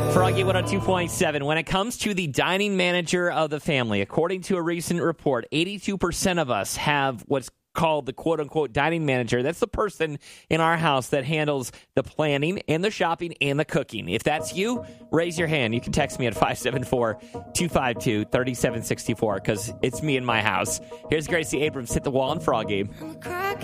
Froggy 102.7. When it comes to the dining manager of the family, according to a recent report, 82% of us have what's called the quote-unquote dining manager. That's the person in our house that handles the planning and the shopping and the cooking. If that's you, raise your hand. You can text me at 574-252-3764 because it's me in my house. Here's Gracie Abrams, Hit the Wall on Froggy.